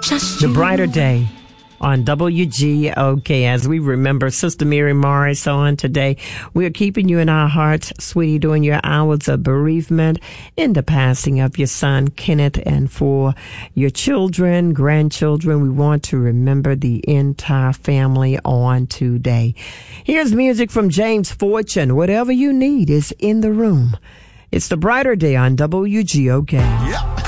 The Brighter Day on WGOK. As we remember Sister Mary Morris on today, we're keeping you in our hearts, sweetie, during your hours of bereavement in the passing of your son, Kenneth, and for your children, grandchildren. We want to remember the entire family on today. Here's music from James Fortune. Whatever you need is in the room. It's the Brighter Day on WGOK. Yep.